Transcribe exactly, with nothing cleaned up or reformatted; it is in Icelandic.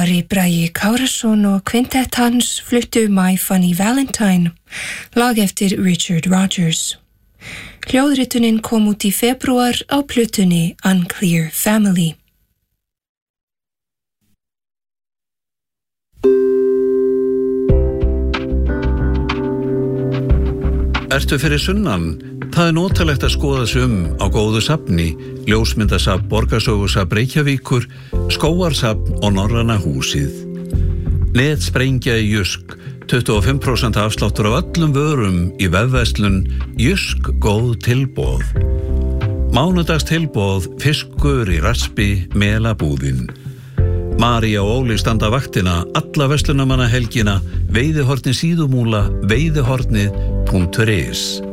Ari Bragi Kárason og kvintett hans fluttu My Funny Valentine, lag eftir Richard Rodgers. Hljóðritunin kom út í febrúar á plötunni Unclear Family. Ertu fyrir sunnan? Það er notalegt að skoða sig um á góðu safni, ljósmyndasafn Borgarsögusafn Reykjavíkur, skóarsafn og Norræna húsið. Netsprengja í Jysk, tuttugu og fimm prósent afsláttur af öllum vörum í vefverslun Jysk góð tilboð. Mánudags tilboð, fiskur í raspi, melabúðin. María og Óli standa vaktina alla verslunarmanna helgina, veiðihorni síðumúla, veiðihornið punktur is.